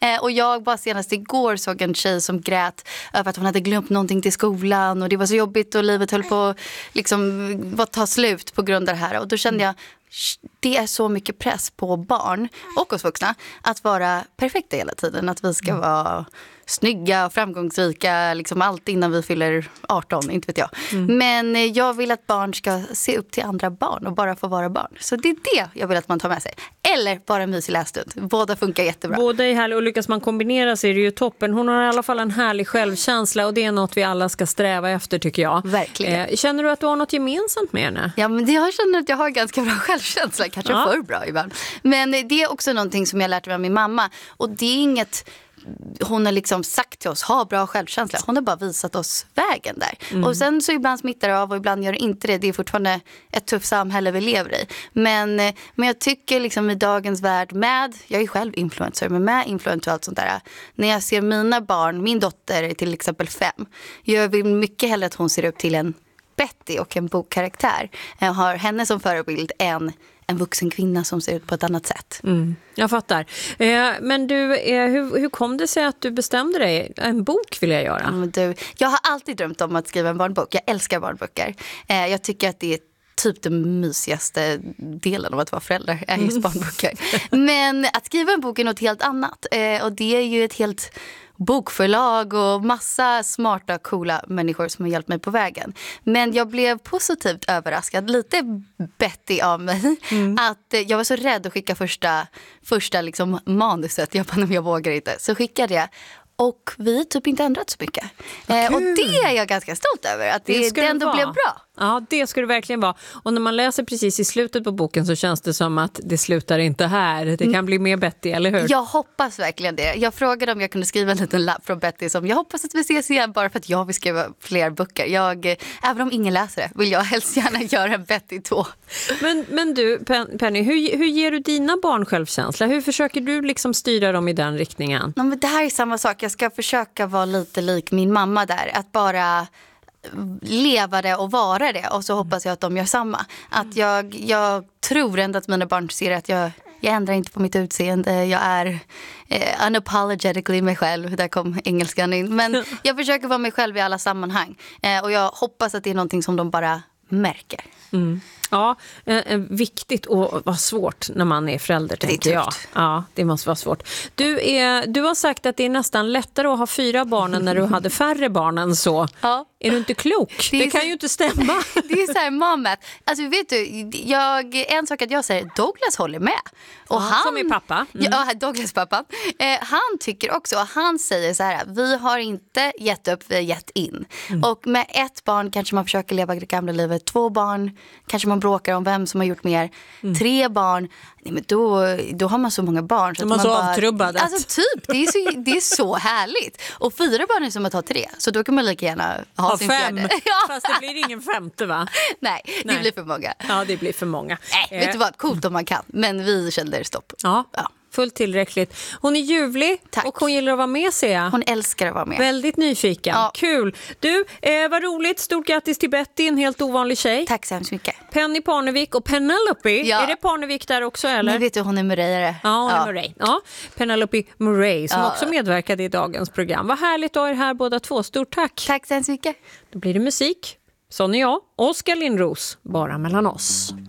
Och jag bara senast igår såg en tjej som grät över att hon hade glömt någonting till skolan och det var så jobbigt och livet höll på att liksom ta slut på grund av det här. Och då kände jag, det är så mycket press på barn och oss vuxna att vara perfekta hela tiden. Att vi ska vara snygga och framgångsrika, liksom allt innan vi fyller 18, inte vet jag. Men jag vill att barn ska se upp till andra barn och bara få vara barn. Så det är det jag vill att man tar med sig. Eller bara en mysig lässtund. Båda funkar jättebra. Båda är härliga och lyckas man kombinera så är det ju toppen. Hon har i alla fall en härlig självkänsla och det är något vi alla ska sträva efter tycker jag. Verkligen. Känner du att du har något gemensamt med henne? Ja, men jag känner att jag har ganska bra självkänsla. Kanske för bra ibland. Men det är också någonting som jag lärt mig av min mamma. Och det är inget hon har liksom sagt till oss, ha bra självkänsla. Hon har bara visat oss vägen där. Och sen så ibland smittar det av och ibland gör det inte det. Det är fortfarande ett tufft samhälle vi lever i. Men jag tycker liksom i dagens värld jag är själv influencer, men med influencer och allt sånt där. När jag ser mina barn, min dotter är till exempel 5. Jag vill mycket hellre att hon ser upp till en Betty och en bokkaraktär. Jag har henne som förebild än en vuxen kvinna som ser ut på ett annat sätt. Jag fattar. Men du, hur kom det sig att du bestämde dig? En bok vill jag göra. Jag har alltid drömt om att skriva en barnbok. Jag älskar barnböcker. Jag tycker att det är typ den mysigaste delen av att vara förälder är just barnböcker. Men att skriva en bok är något helt annat. Och det är ju ett helt bokförlag och massa smarta, coola människor som har hjälpt mig på vägen. Men jag blev positivt överraskad, lite Betty av mig, att jag var så rädd att skicka första liksom manuset. Jag vågar inte. Så skickade jag. Och vi har typ inte ändrat så mycket. Och det är jag ganska stolt över. Att det ändå blev bra. Ja, det skulle det verkligen vara. Och när man läser precis i slutet på boken så känns det som att det slutar inte här. Det kan bli mer Betty, eller hur? Jag hoppas verkligen det. Jag frågade om jag kunde skriva en liten lapp från Betty som jag hoppas att vi ses igen bara för att jag vill skriva fler böcker. Även om ingen läser det vill jag helst gärna göra en Betty 2. Men du, Penny, hur ger du dina barn självkänsla? Hur försöker du liksom styra dem i den riktningen? Ja, men det här är samma sak. Jag ska försöka vara lite lik min mamma där. Att bara leva det och vara det. Och så hoppas jag att de gör samma. Att jag tror ändå att mina barn ser att jag ändrar inte på mitt utseende. Jag är unapologetically mig själv. Där kom engelskan in. Men jag försöker vara mig själv i alla sammanhang. Och jag hoppas att det är någonting som de bara märker. Ja, viktigt och vad svårt när man är förälder, tänker jag. Ja, det måste vara svårt. Du har sagt att det är nästan lättare att ha 4 barn än när du hade färre barn än så. Ja. Är du inte klok? Det kan ju inte stämma. Det är så här mamma. Alltså vet du, en sak att jag säger, Douglas håller med. Och han, som är pappa. Ja, Douglas pappa. Han tycker också, och han säger så här, vi har inte gett upp, vi har gett in. Och med 1 barn kanske man försöker leva det gamla livet. 2 barn, kanske man bråkar om vem som har gjort mer. 3 barn, nej, men då har man så många barn. Så man så bara, avtrubbad. Alltså typ, det är så härligt. Och 4 barn är som att ha 3. Så då kan man lika gärna ha sin 5. fjärde. Fast det blir ingen 5:e, va? Nej, det blir för många. Ja, det blir för många. Vet du vad, coolt om man kan. Men vi kände stopp. Ja. Fullt tillräckligt. Hon är ljuvlig. Tack. Och hon gillar att vara med, ser jag. Hon älskar att vara med. Väldigt nyfiken. Ja. Kul. Du, vad roligt. Stort grattis till Betty, en helt ovanlig tjej. Tack så hemskt mycket. Penny Parnevik och Penelope. Ja. Är det Parnevik där också, eller? Nu vet du, hon är Murrayare. Ja, hon är Murray. Ja. Penelope Murray som också medverkade i dagens program. Vad härligt att ha er här båda två. Stort tack. Tack så hemskt mycket. Då blir det musik. Sån är jag. Oskar Lindros. Bara mellan oss.